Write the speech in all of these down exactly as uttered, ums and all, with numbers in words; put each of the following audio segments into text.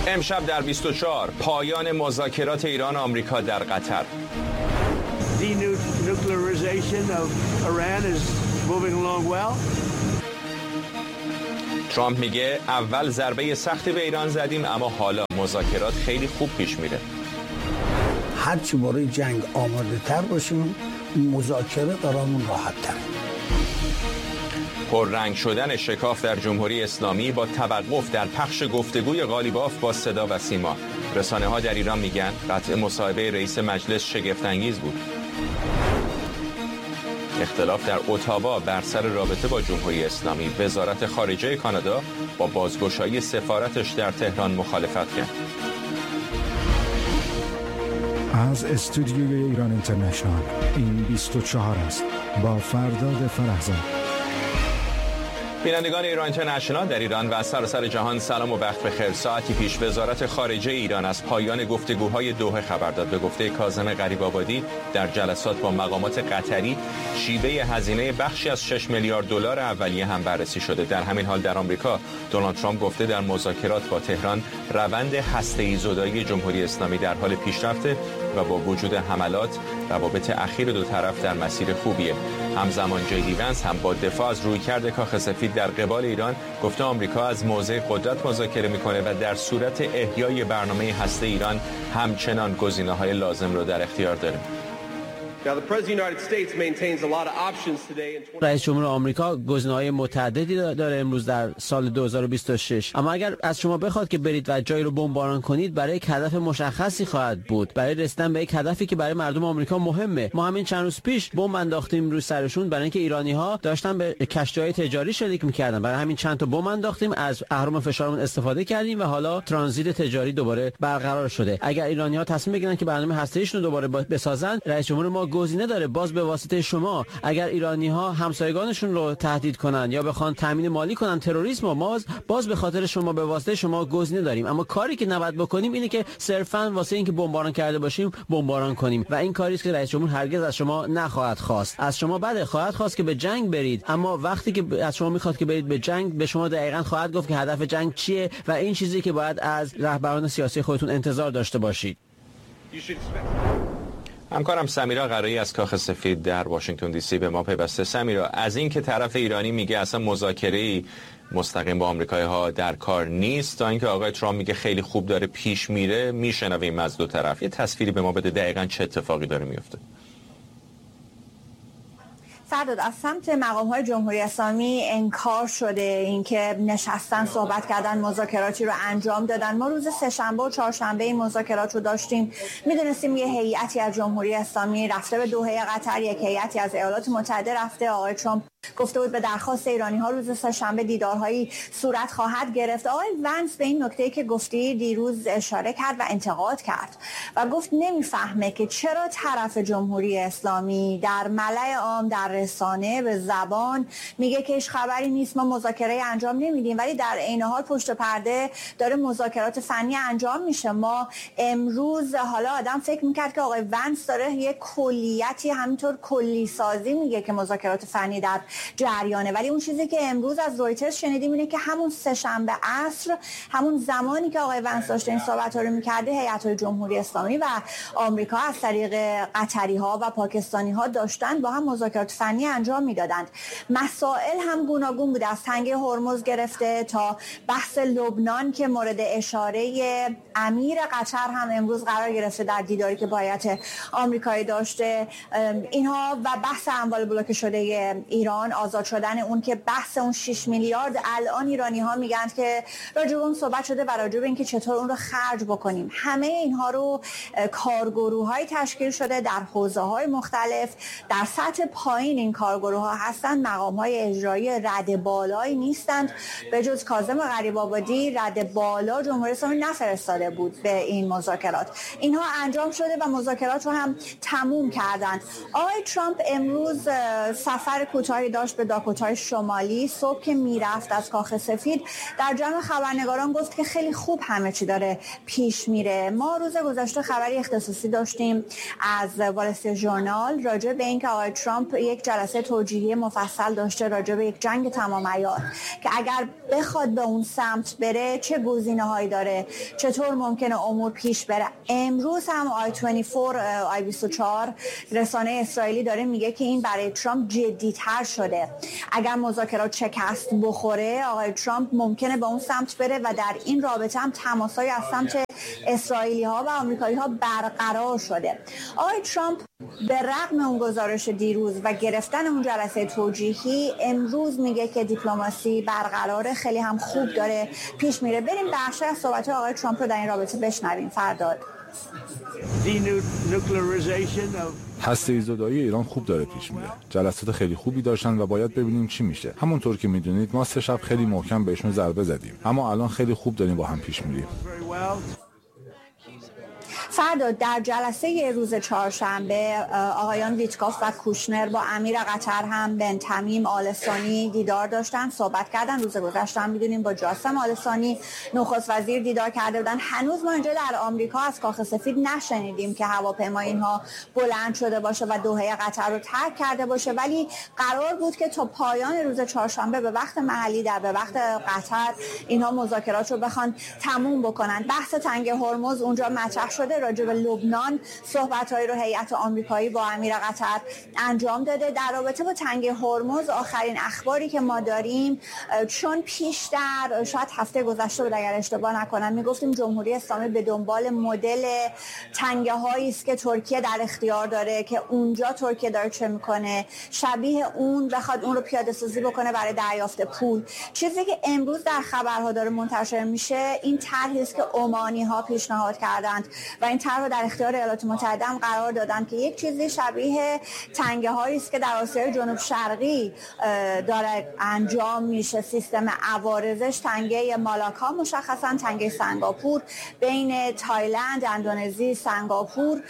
امشب در بیست و چهار پایان مذاکرات ایران و آمریکا در قطر. ترامپ میگه اول ضربه سختی به ایران زدیم اما حالا مذاکرات خیلی خوب پیش میره. هرچی برای جنگ آماده تر باشیم مذاکره برامون راحت تر. پررنگ شدن شکاف در جمهوری اسلامی با توقف در پخش گفتگوی قالیباف با صدا و سیما. رسانه ها در ایران میگن قطع مصاحبه رئیس مجلس شگفت انگیز بود. اختلاف در اتاوا بر سر رابطه با جمهوری اسلامی. وزارت خارجه کانادا با بازگشایی سفارتش در تهران مخالفت کرد. از استودیوی ایران اینترنشنال این بیست و چهار است با فرداد فرحزاد. بینندگان ایران اینترنشنال در ایران و سراسر جهان سلام و وقت بخیر. ساعتی پیش وزارت خارجه ایران از پایان گفتگوهای دوحه خبر داد. به گفته کاظم غریب‌آبادی در جلسات با مقامات قطری شیوه هزینه بخشی از شش میلیارد دلار اولیه هم بررسی شده. در همین حال در آمریکا دونالد ترامپ گفته در مذاکرات با تهران روند هسته‌ای زدایی جمهوری اسلامی در حال پیشرفته و با وجود حملات روابط اخیر دو طرف در مسیر خوبیه. همزمان جی دی ونس هم با دفاع از رویکرد کاخ سفید در قبال ایران گفته آمریکا از موضع قدرت مذاکره میکنه و در صورت احیای برنامه هسته ایران همچنان گزینه‌های لازم رو در اختیار داره. رئیس جمهور آمریکا گزینه‌های متعددی داره امروز در سال دو هزار و بیست و شش، اما اگر از شما بخواد که برید و جایی رو بمباران کنید برای یک هدف مشخصی خواهد بود، برای رسیدن به یک هدفی که برای مردم آمریکا مهمه. ما همین چند روز پیش بمب انداختیم روی سرشون برای اینکه ایرانی‌ها داشتن به کشتی‌های تجاری شلیک می‌کردن، برای همین چند تا بمب انداختیم، از اهرم فشارمون استفاده کردیم و حالا ترانزیت تجاری دوباره برقرار شده. اگر ایرانی‌ها تصمیم بگیرن که برنامه هسته‌ایشون رو دوباره بسازن، رئیس جمهور ما گزینه داره باز به واسطه شما. اگر ایرانی ها همسایگانشون رو تهدید کنن یا بخوان تامین مالی کنن تروریسم، و ما باز به خاطر شما به واسطه شما گزینه داریم. اما کاری که نباید بکنیم اینه که صرفا واسه اینکه بمباران کرده باشیم بمباران کنیم و این کاری است که رئیس جمهور هرگز از شما نخواهد خواست. از شما بده خواهد خواست که به جنگ برید، اما وقتی که از شما میخواد که برید به جنگ به شما دقیقاً خواهد گفت که هدف جنگ چیه و این چیزی که باید از رهبران سیاسی خودتون انتظار داشته باشید. همکارم سمیرا قرایی از کاخ سفید در واشنگتن دی سی به ما پیوسته. سمیرا، از این که طرف ایرانی میگه اصلا مذاکره‌ای مستقیم با آمریکایی‌ها در کار نیست تا اینکه آقای ترامپ میگه خیلی خوب داره پیش میره، میشنویم از دو طرف، یه تصویری به ما بده دقیقاً چه اتفاقی داره میفته؟ فرداد، از سمت مقام‌های جمهوری اسلامی انکار شده اینکه نشستن صحبت کردن مذاکراتی رو انجام دادن. ما روز سه‌شنبه و چهارشنبه این مذاکرات رو داشتیم. میدونستیم یه هیئتی از جمهوری اسلامی رفته به دوحه قطر، یک هیئتی از ایالات متحده رفته. آقای ترامپ گفته بود به درخواست ایرانی‌ها روز سه‌شنبه دیدارهایی صورت خواهد گرفت. آقای ونس به این نکته‌ای که گفتی دیروز اشاره کرد و انتقاد کرد و گفت نمیفهمه که چرا طرف جمهوری اسلامی در ملأ عام در رسانه به زبان میگه که هیچ خبری نیست، ما مذاکره انجام نمیدیم، ولی در عین حال پشت پرده داره مذاکرات فنی انجام میشه. ما امروز حالا آدم فکر میکرد که آقای ونس داره یه کلیتی همینطور کلی سازی میگه که مذاکرات فنی در جریانه، ولی اون چیزی که امروز از رویترز شنیدیم اینه که همون سه‌شنبه عصر، همون زمانی که آقای ونس داشته این صحبت‌ها رو می‌کرده، هیئت‌های جمهوری اسلامی و آمریکا از طریق قطری‌ها و پاکستانی‌ها داشتن با هم مذاکرات فنی انجام میدادند. مسائل هم گوناگون بوده، از تنگه هرمز گرفته تا بحث لبنان که مورد اشاره امیر قطر هم امروز قرار گرفته در دیداری که با هیئت آمریکایی داشته. اینها و بحث اموال بلوکه شده ایران، آزاد شدن اون که بحث اون شش میلیارد الان ایرانی‌ها میگن که راجع به اون صحبت شده و راجع به اینکه چطور اون رو خرج بکنیم. همه اینها رو کارگروه‌های تشکیل شده در حوزه‌های مختلف. در سطح پایین این کارگروه‌ها هستند، مقام‌های اجرایی رد بالایی نیستند. به جز کاظم غریب‌آبادی رد بالا جمهوری اسلامی نفرستاده بود به این مذاکرات. اینها انجام شده و مذاکرات رو هم تموم کردند. آقای ترامپ امروز سفر کوتاهی داشت به داکوتای شمالی. صبح که میرفت از کاخ سفید در جمع خبرنگاران گفت که خیلی خوب همه چی داره پیش میره. ما روز گذشته خبری اختصاصی داشتیم از وال استریت ژورنال راجع به اینکه آقای ترامپ یک جلسه توجیهی مفصل داشته راجع به یک جنگ تمام عیار که اگر بخواد به اون سمت بره چه گزینه‌هایی داره، چطور ممکنه امور پیش بره. امروز هم آی بیست و چهار آی بیست و چهار رسانه اسرائیلی داره میگه که این برای ترامپ جدی‌تر شده. اگر مذاکرات شکست بخوره آقای ترامپ ممکنه به اون سمت بره و در این رابطه هم تماس‌های از سمت اسرائیلی‌ها و آمریکایی‌ها برقرار شده. آقای ترامپ به رغم اون گزارش دیروز و گرفتن اون جلسه توجیهی امروز میگه که دیپلماسی برقراره، خیلی هم خوب داره پیش میره. بریم بخشی از صحبت آقای ترامپ رو در این رابطه بشنویم. فرداد. هسته زدایی ایران خوب داره پیش میره. جلسات خیلی خوبی داشتن و باید ببینیم چی میشه. همونطور که میدونید ما سه شب خیلی محکم بهشون ضربه زدیم، اما الان خیلی خوب داریم با هم پیش میریم. فردا در جلسه روز چهارشنبه آقایان ویتکاف و کوشنر با امیر قطر هم بن تمیم آل ثانی دیدار داشتن، صحبت کردن. روز گذشته هم میدونیم با جاسم آل ثانی نخست وزیر دیدار کرده بودن. هنوز ما اینجا در آمریکا از کاخ سفید نشنیدیم که هواپیمای اینها بلند شده باشه و دوحه قطر رو ترک کرده باشه، ولی قرار بود که تا پایان روز چهارشنبه به وقت محلی در به وقت قطر اینها مذاکرات رو بخوان تموم بکنن. بحث تنگ هرمز اونجا مطرح شده. راجع به لبنان صحبت‌هایی رو هیئت آمریکایی با امیر قطر انجام داده. در رابطه با تنگ هرمز آخرین اخباری که ما داریم، چون پیشتر شاید هفته گذشته بود اگر اشتباه نکنم میگفتیم جمهوری اسلامی به دنبال مدل تنگه‌هایی است که ترکیه در اختیار داره که اونجا ترکیه داره چه میکنه، شبیه اون بخواد اون رو پیاده سازی بکنه برای دریافت پول. چیزی که امروز در خبرها داره منتشر میشه این طرحی است که عمانی‌ها پیشنهاد کردند و این طرح رو در اختیار ایالات متحده هم قرار دادن که یک چیزی شبیه تنگه‌هایی است که در آسیای جنوب شرقی داره انجام میشه. سیستم عوارضش تنگه مالاکا مشخصا تنگه سنگاپور بین تایلند، اندونزی، سنگاپور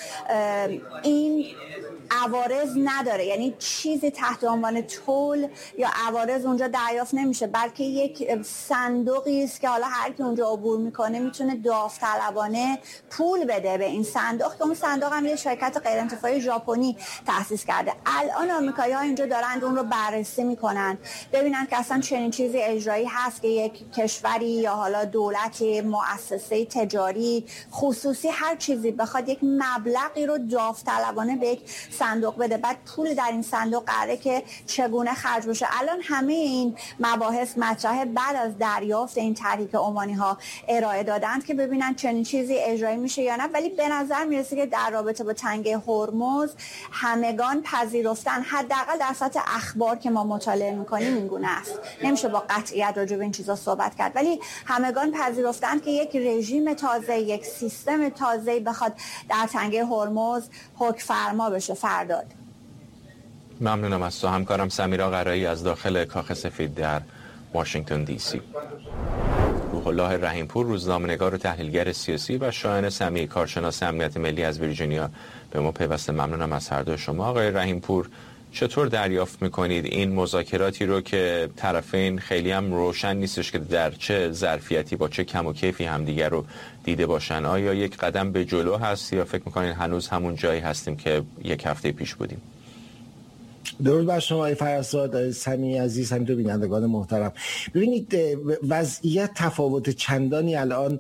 این عوارض نداره، یعنی چیزی تحت عنوان تول یا عوارض اونجا دریافت نمیشه، بلکه یک صندوقی است که حالا هر کی اونجا عبور میکنه میتونه داوطلبانه پول بده به این صندوق که اون صندوق هم یه شرکت غیر انتفاعی ژاپنی تأسیس کرده. الان آمریکایی‌ها اینجا دارن اون رو بررسی میکنن ببینن که اصلا چنین چیزی اجرایی هست که یک کشوری یا حالا دولتی، مؤسسه تجاری، خصوصی، هر چیزی بخواد یک مبلغی رو داوطلبانه به یک صندوق بده، بعد پول در این صندوق قراره که چگونه خرج بشه. الان همه این مباحث مطرحه بعد از دریافت این طرحی که عمانی‌ها ارائه دادند که ببینن چنین چیزی اجرایی میشه یا نه. ولی به نظر میرسه که در رابطه با تنگه هرمز همگان پذیرفتن، حداقل در سطح اخبار که ما مطالعه میکنیم این گونه است. نمیشه با قطعیت راجع به این چیزا صحبت کرد، ولی همگان پذیرفتن که یک رژیم تازه، یک سیستم تازه بخواد در تنگه هرمز حکم فرما بشه. فرداد. ممنونم از تو همکارم سمیرا قرایی از داخل کاخ سفید در واشنگتن دی سی. روح الله رحیمپور روزنامه‌نگار و تحلیلگر سیاسی و شاهین سمیع کارشناس امنیت ملی از ویرجینیا به ما پیوسته. ممنونم از هر دو شما. آقای رحیمپور، چطور دریافت میکنید این مذاکراتی رو که طرفین خیلی هم روشن نیستش که در چه ظرفیتی با چه کم و کیفی همدیگر رو دیده باشن؟ آیا یک قدم به جلو هست یا فکر میکنید هنوز همون جایی هستیم که یک هفته پیش بودیم؟ درود بر شما ای فرزاد، سمیع عزیز، همینطور بینندگان محترم. ببینید وضعیت تفاوت چندانی الان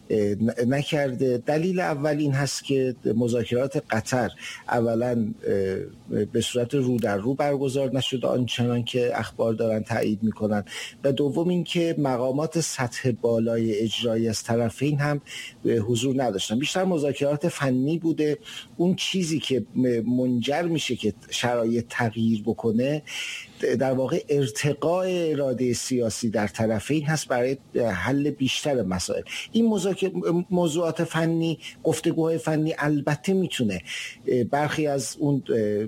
نکرده. دلیل اول این هست که مذاکرات قطر اولا به صورت رو در رو برگزار نشده آنچنان که اخبار دارن تایید میکنن، و دوم این که مقامات سطح بالای اجرایی از طرفین هم حضور نداشتن. بیشتر مذاکرات فنی بوده. اون چیزی که منجر میشه که شرایط تغییر بکنه در واقع ارتقاء اراده سیاسی در طرفین هست برای حل بیشتر مسائل. این موضوعات فنی، گفتگوهای فنی البته میتونه برخی از اون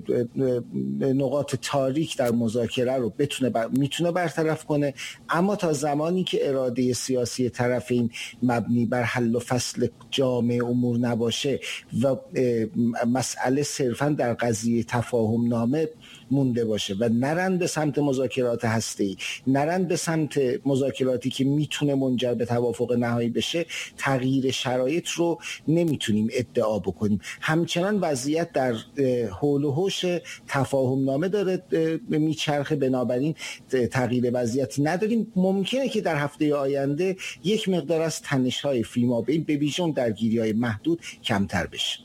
نقاط تاریک در مذاکره رو بتونه بر... میتونه برطرف کنه، اما تا زمانی که اراده سیاسی طرفین مبنی بر حل و فصل جامع امور نباشه و مسئله صرفا در قضیه تفاهم نامه مونده باشه و نرن به سمت مذاکرات هسته‌ای، نرن به سمت مذاکراتی که میتونه منجر به توافق نهایی بشه، تغییر شرایط رو نمیتونیم ادعا بکنیم. همچنان وضعیت در حول و حوش تفاهم نامه داره میچرخه، بنابراین تغییر وضعیتی نداریم. ممکنه که در هفته آینده یک مقدار از تنش‌های فیمابین به ویژه درگیری‌های محدود کمتر بشه.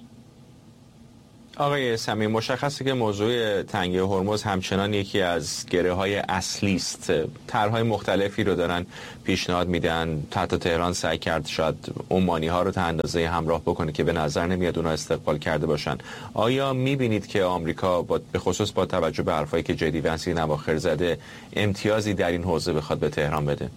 آقای سمی، مشخصه که موضوع تنگه هرمز همچنان یکی از گره‌های اصلی است. طرح‌های مختلفی رو دارن پیشنهاد میدن. تحت تهران سعی کرد شاید عمانی‌ها رو تا اندازه همراه بکنه که به نظر نمیاد اونها استقبال کرده باشن. آیا می‌بینید که آمریکا با به خصوص با توجه به حرفایی که جدی ونس این اواخر زده امتیازی در این حوزه بخواد به تهران بده؟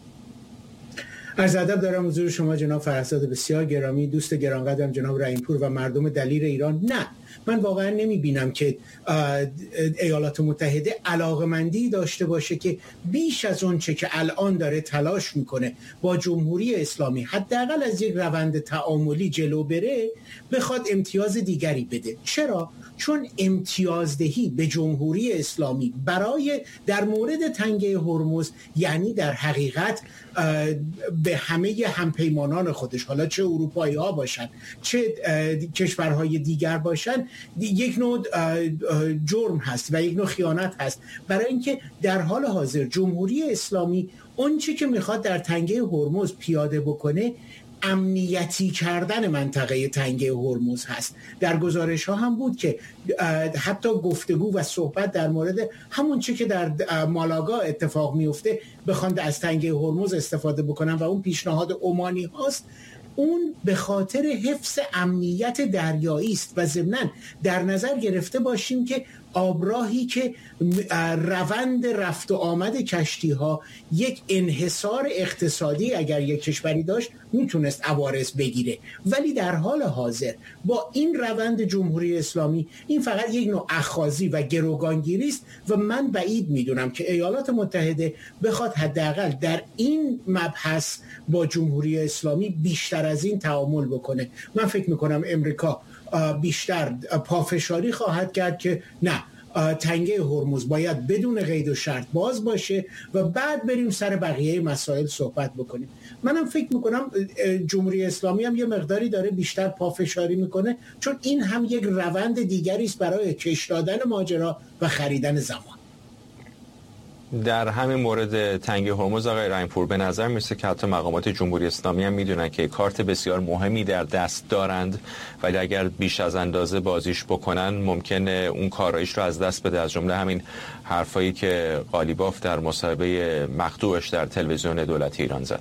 عرض ادب دارم حضور شما جناب فرزاد بسیار گرامی، دوست گرانقدرم جناب رحیمپور و مردم دلیر ایران. نه، من واقعا نمی بینم که ایالات متحده علاقمندی داشته باشه که بیش از اون چه که الان داره تلاش میکنه با جمهوری اسلامی حداقل از یک روند تعاملی جلو بره بخواد امتیاز دیگری بده. چرا؟ چون امتیازدهی به جمهوری اسلامی برای در مورد تنگه هرمز یعنی در حقیقت به همه همپیمانان خودش، حالا چه اروپایی ها باشن چه کشورهای دیگر باشن، یک نوع جرم هست و یک نوع خیانت هست، برای اینکه در حال حاضر جمهوری اسلامی اون چی که میخواد در تنگه هرمز پیاده بکنه امنیتی کردن منطقه تنگه هرمز هست. در گزارش ها هم بود که حتی گفتگو و صحبت در مورد همون چی که در مالاگا اتفاق میفته بخوان از تنگه هرمز استفاده بکنن و اون پیشنهاد عمانی هاست، اون به خاطر حفظ امنیت دریایی است و ضمناً در نظر گرفته باشیم که آبراهی که روند رفت و آمد کشتی ها یک انحصار اقتصادی اگر یک کشوری داشت میتونست عوارض بگیره، ولی در حال حاضر با این روند جمهوری اسلامی این فقط یک نوع اخاذی و گروگانگیری است و من بعید میدونم که ایالات متحده بخواد حداقل در این مبحث با جمهوری اسلامی بیشتر از این تعامل بکنه. من فکر میکنم امریکا بیشتر پافشاری خواهد کرد که نه، تنگه هرمز باید بدون قید و شرط باز باشه و بعد بریم سر بقیه مسائل صحبت بکنیم. منم فکر میکنم جمهوری اسلامی هم یه مقداری داره بیشتر پافشاری میکنه، چون این هم یک روند دیگری است برای کش دادن ماجرا و خریدن زمان. در همین مورد تنگه هرمز آقای رحیمپور به نظر میرسه که حتی مقامات جمهوری اسلامی هم میدونن که کارت بسیار مهمی در دست دارند، ولی اگر بیش از اندازه بازیش بکنن ممکنه اون کارایش رو از دست بده. از جمله همین حرفایی که قالیباف در مصاحبه مقطوعش در تلویزیون دولتی ایران زد.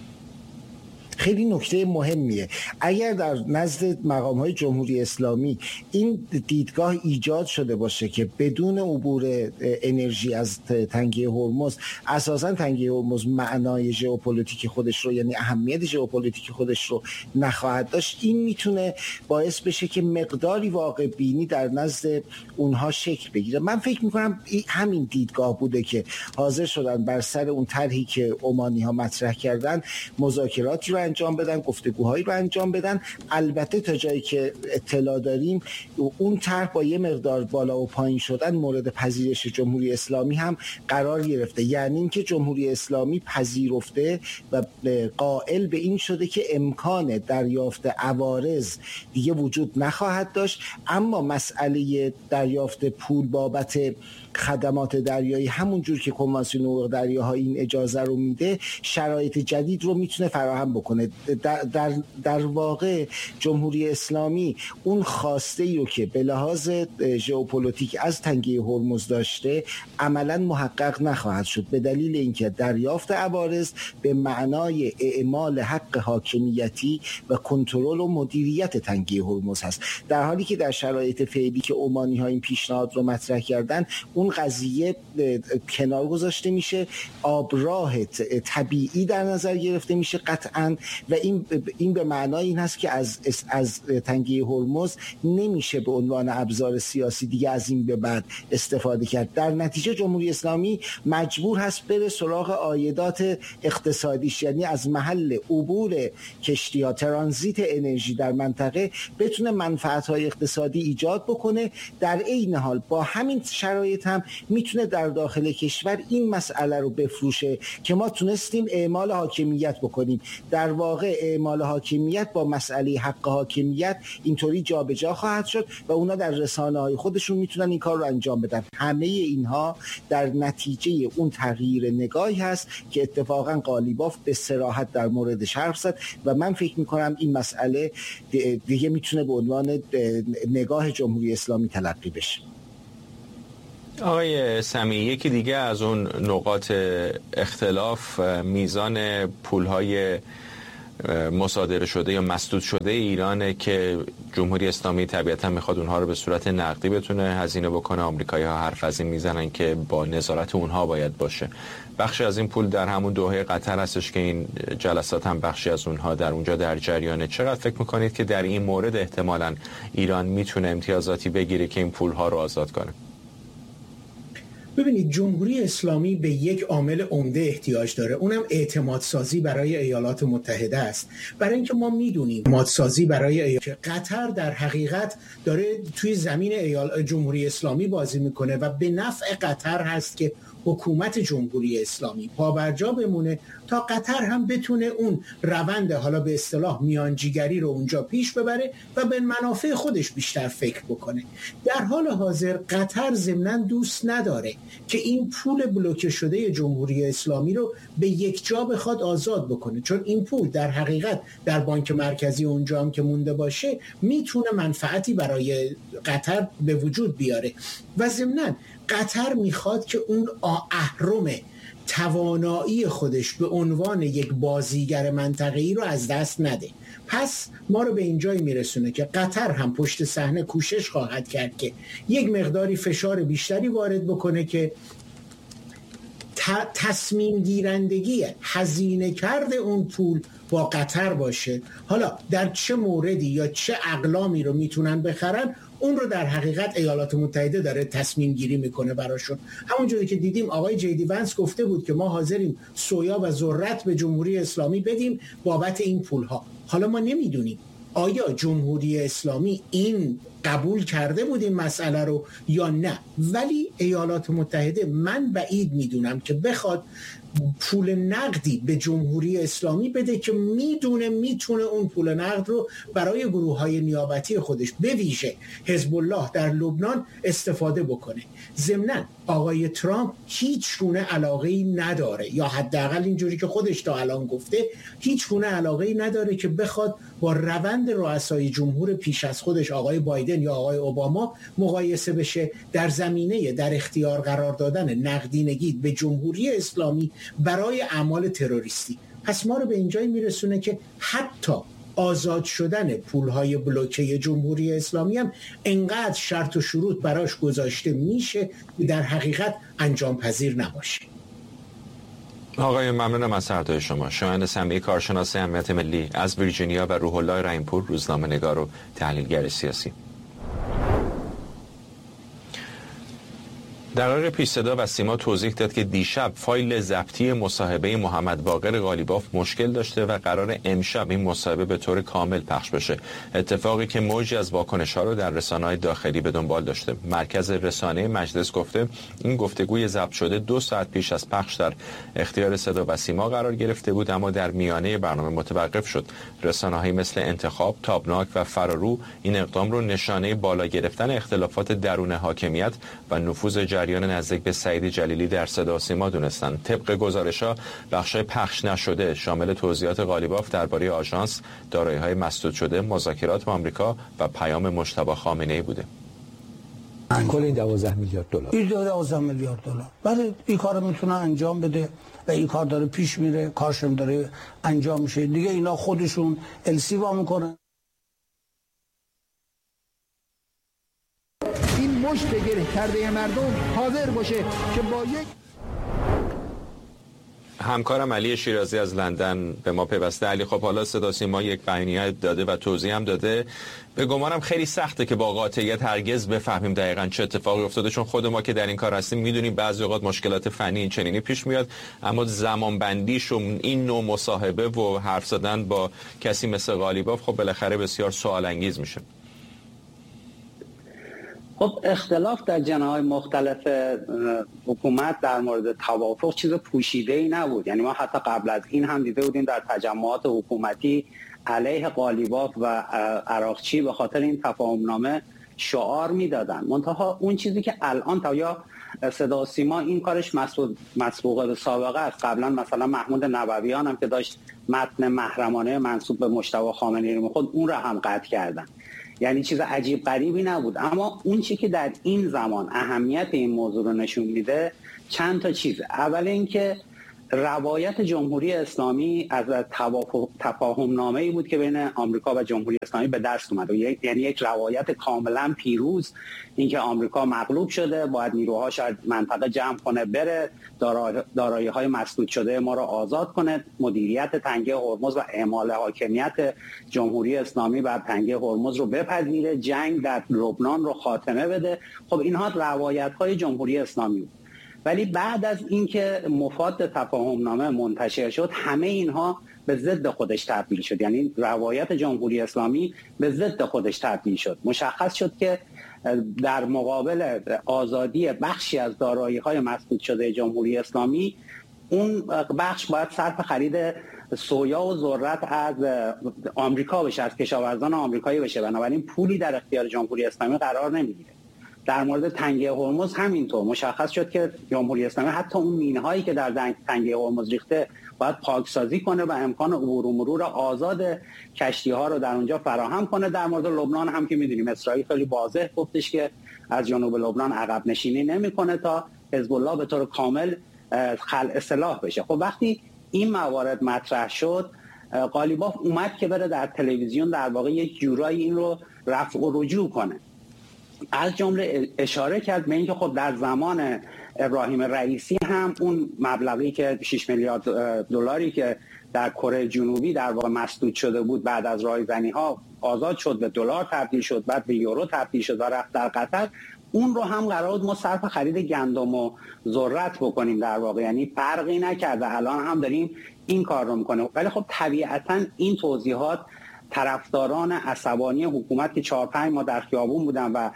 خیلی نکته مهمیه. اگر در نزد مقام‌های جمهوری اسلامی این دیدگاه ایجاد شده باشه که بدون عبور انرژی از تنگه هرمز اساساً تنگه هرمز معنای ژئوپلیتیک خودش رو یعنی اهمیت ژئوپلیتیک خودش رو نخواهد داشت، این میتونه باعث بشه که مقداری واقع بینی در نزد اونها شکل بگیره. من فکر میکنم همین دیدگاه بوده که حاضر شدن بر سر اون طرحی که عمانی‌ها مطرح کردن مذاکراتی رو انجام بدن، گفتگوهایی رو انجام بدن. البته تا جایی که اطلاع داریم اون طرح با یه مقدار بالا و پایین شدن مورد پذیرش جمهوری اسلامی هم قرار گرفته، یعنی اینکه جمهوری اسلامی پذیرفته و قائل به این شده که امکان دریافت عوارض دیگه وجود نخواهد داشت، اما مسئله دریافت پول بابت خدمات دریایی همون جور که کنوانسیون حقوق دریاها این اجازه رو میده شرایط جدید رو میتونه فراهم بکنه. در, در, در واقع جمهوری اسلامی اون خواسته ای رو که به لحاظ ژئوپلیتیک از تنگه هرمز داشته عملا محقق نخواهد شد، به دلیل اینکه دریافت عوارض به معنای اعمال حق حاکمیتی و کنترل و مدیریت تنگه هرمز هست، در حالی که در شرایط فعلی که عمانی ها این پیشنهاد رو مطرح کردن اون قضیه کنار گذاشته میشه، آبراه طبیعی در نظر گرفته میشه قطعاً، و این این به معنای این هست که از از تنگه هرمز نمیشه به عنوان ابزار سیاسی دیگه از این به بعد استفاده کرد. در نتیجه جمهوری اسلامی مجبور هست بره سراغ عایدات اقتصادیش، یعنی از محل عبور کشتی‌ها ترانزیت انرژی در منطقه بتونه منفعت‌های اقتصادی ایجاد بکنه. در عین حال با همین شرایط هم میتونه در داخل کشور این مسئله رو بفروشه که ما تونستیم اعمال حاکمیت بکنیم. در واقع اعمال حاکمیت با مسئله حق حاکمیت اینطوری جابجا خواهد شد و اونا در رسانه‌های خودشون میتونن این کار رو انجام بدن. همه اینها در نتیجه اون تغییر نگاهی هست که اتفاقا قالیباف به صراحت در موردش حرف زد و من فکر میکنم این مسئله دیگه میتونه به عنوان نگاه جمهوری اسلامی تلقی بشه. آقای سمی، یکی دیگه از اون نقاط اختلاف میزان پولهای مصادره شده یا مسدود شده ایرانه که جمهوری اسلامی طبیعتا میخواد اونها رو به صورت نقدی بتونه هزینه بکنه. آمریکایی‌ها حرف از این میزنن که با نظارت اونها باید باشه. بخشی از این پول در همون دوحه قطر هستش که این جلسات هم بخشی از اونها در اونجا در جریانه. چقدر فکر میکنید که در این مورد احتمالاً ایران میتونه امتیازاتی بگیره که این پولها رو آزاد کنه؟ ببینید، جمهوری اسلامی به یک عامل عمده احتیاج داره، اونم اعتماد سازی برای ایالات متحده است. برای اینکه ما میدونیم اعتماد سازی برای ایالات قطر در حقیقت داره توی زمین ایال... جمهوری اسلامی بازی میکنه و به نفع قطر هست که حکومت جمهوری اسلامی پابرجا بمونه تا قطر هم بتونه اون روند حالا به اصطلاح میانجیگری رو اونجا پیش ببره و به منافع خودش بیشتر فکر بکنه. در حال حاضر قطر ضمناً دوست نداره که این پول بلوکه شده جمهوری اسلامی رو به یک جا بخواد آزاد بکنه، چون این پول در حقیقت در بانک مرکزی اونجا هم که مونده باشه میتونه منفعتی برای قطر به وجود بیاره و ضمناً قطر میخواد که اون اهرم توانایی خودش به عنوان یک بازیگر منطقه‌ای رو از دست نده. پس ما رو به اینجایی میرسونه که قطر هم پشت صحنه کوشش خواهد کرد که یک مقداری فشار بیشتری وارد بکنه که تصمیم گیرندگی هزینه کرده اون پول با قطر باشه. حالا در چه موردی یا چه اقلامی رو میتونن بخرن اون رو در حقیقت ایالات متحده داره تصمیم گیری میکنه براشون. همونجوری که دیدیم آقای جی دی ونس گفته بود که ما حاضریم سویا و ذرت به جمهوری اسلامی بدیم بابت این پولها. حالا ما نمیدونیم آیا جمهوری اسلامی این قبول کرده بود این مسئله رو یا نه، ولی ایالات متحده من بعید میدونم که بخواد پول نقدی به جمهوری اسلامی بده که میدونه میتونه اون پول نقد رو برای گروه‌های نیابتی خودش به ویژه حزب الله در لبنان استفاده بکنه. ضمناً آقای ترامپ هیچ گونه علاقه‌ای نداره، یا حداقل اینجوری که خودش تا الان گفته هیچ گونه علاقه‌ای نداره که بخواد با روند رؤسای جمهور پیش از خودش آقای بایدن یا آقای اوباما مقایسه بشه در زمینه در اختیار قرار دادن نقدینگی به جمهوری اسلامی برای اعمال تروریستی. پس ما رو به اینجایی میرسونه که حتی آزاد شدن پولهای بلوکه جمهوری اسلامی هم انقدر شرط و شروط براش گذاشته میشه که در حقیقت انجام پذیر نباشه. آقای ممنونم از سردای شما. شایان سمی، کارشناس امنیت ملی از ویرجینیا و روح الله رحیمپور، روزنامه‌نگار و تحلیلگر سیاسی. در قرار پیش صدا و سیما توضیح داد که دیشب فایل ضبطی مصاحبه محمد باقر قالیباف مشکل داشته و قرار امشب این مصاحبه به طور کامل پخش بشه، اتفاقی که موجی از واکنش‌ها رو در رسانه‌های داخلی به دنبال داشته. مرکز رسانه مجلس گفته این گفتگوی ضبط شده دو ساعت پیش از پخش در اختیار صدا و سیما قرار گرفته بود، اما در میانه برنامه متوقف شد. رسانه‌هایی مثل انتخاب، تابناک و فرارو این اقدام رو نشانه بالا گرفتن اختلافات درون حاکمیت و نفوذ جریان نزدیک به سعید جلیلی در صدا و سیما دونستند. طبق گزارش‌ها بخشای پخش نشده شامل توضیحات قالیباف درباره آژانس، دارایی‌های مسدود شده، مذاکرات با آمریکا و پیام مجتبی خامنه‌ای بوده. کل این دوازده میلیارد دلار. این دوازده میلیارد دلار. بعد این کارو میتونه انجام بده و این کار داره پیش میره، کارشون داره انجام میشه. دیگه اینا خودشون السیوا میکنن. مشت گره کرده مردم حاضر باشه که با یک همکارم علی شیرازی از لندن به ما پیوسته. علی، خب حالا صدا سیما یک بیانیه داده و توضیح هم داده. به گمانم خیلی سخته که با قاطعیت هرگز بفهمیم دقیقاً چه اتفاقی افتاده، چون خود ما که در این کار هستیم میدونیم بعضی اوقات مشکلات فنی این چنینی پیش میاد، اما زمان بندیش و این نوع مصاحبه و حرف زدن با کسی مثل قالیباف خب بالاخره بسیار سوال انگیز میشه. خب اختلاف در جناح‌های مختلف حکومت در مورد توافق چیز پوشیده‌ای نبود. یعنی ما حتی قبل از این هم دیده بودیم در تجمعات حکومتی علیه قالیباف و عراقچی به خاطر این تفاهمنامه شعار میدادن. منتها اون چیزی که الان تا یا صدا و سیما این کارش مسبوقه به سابقه است. قبلا مثلا محمود نبویان هم که داشت متن محرمانه منسوب به مجتبی خامنه‌ای رو می‌خوند، اون را هم قطع کردن. یعنی چیز عجیب غریبی نبود. اما اون چیزی که در این زمان اهمیت این موضوع رو نشون میده چند تا چیزه. اول اینکه روایت جمهوری اسلامی از تفاهم نامه‌ای بود که بین آمریکا و جمهوری اسلامی به دست اومد. یعنی یک روایت کاملا پیروز، اینکه آمریکا مغلوب شده، باید نیروهاش از منطقه جمع کنه، بره دارایی‌های مسدود شده ما را آزاد کنه، مدیریت تنگه هرمز و اعمال حاکمیت جمهوری اسلامی بر تنگه هرمز رو بپذیره، جنگ در لبنان رو خاتمه بده. خب اینها روایت‌های جمهوری اسلامی بود. ولی بعد از اینکه مفاد تفاهمنامه منتشر شد، همه اینها به ضد خودش تبدیل شد. یعنی روایت جمهوری اسلامی به ضد خودش تبدیل شد. مشخص شد که در مقابل آزادی بخشی از دارایی‌های مسدود شده جمهوری اسلامی، اون بخش باید صرف خرید سویا و ذرت از آمریکا بشه، از کشاورزان آمریکایی بشه. بنابراین پولی در اختیار جمهوری اسلامی قرار نمیگیره. در مورد تنگه هرمز همینطور مشخص شد که جمهوری اسلامی حتی اون مینهایی که در تنگه هرمز ریخته باید پاکسازی کنه و امکان عبور و مرور آزاد کشتی‌ها رو در اونجا فراهم کنه. در مورد لبنان هم که می‌دونیم اسرائیل خیلی واضح گفتش که از جنوب لبنان عقب نشینی نمی‌کنه تا حزب الله به طور کامل خلع سلاح بشه. خب وقتی این موارد مطرح شد، قالیباف اومد که بره در تلویزیون در واقع یک جورایی این رو رفع و رجوع کنه. از جمله اشاره کرد به اینکه خب در زمان ابراهیم رئیسی هم اون مبلغی که شش میلیارد دلاری که در کره جنوبی در واقع مسدود شده بود بعد از رایزنی‌ها آزاد شد، به دلار تبدیل شد، بعد به یورو تبدیل شد و رفت در قطر. اون رو هم قرار بود ما صرف خرید گندم و ذرت بکنیم در واقع. یعنی فرقی نکرده، الان هم داریم این کار رو میکنه. ولی خب طبیعتاً این توضیحات طرفداران عصبانی حکومت که چهار پنج ماه در خیابون بودن و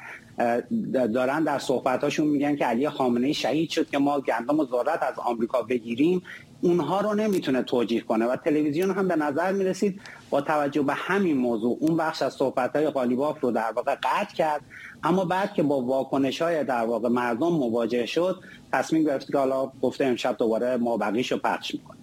دارن در صحبتاشون میگن که علی خامنه‌ای شهید شد که ما گندم و ذرت از آمریکا بگیریم، اونها رو نمیتونه توجیه کنه. و تلویزیون هم به نظر میرسید با توجه به همین موضوع اون بخش از صحبت‌های قالیباف رو در واقع قطع کرد. اما بعد که با واکنش‌های در واقع مردم مواجه شد، تصمیم گرفت که حالا گفته امشب دوباره ما بقیشو پخش میکنه.